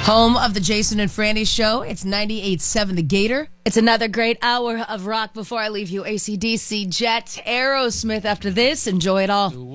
Home of the Jason and Franny Show. It's 98.7 The Gator. It's another great hour of rock before I leave you. AC/DC, Jet, Aerosmith after this. Enjoy it all.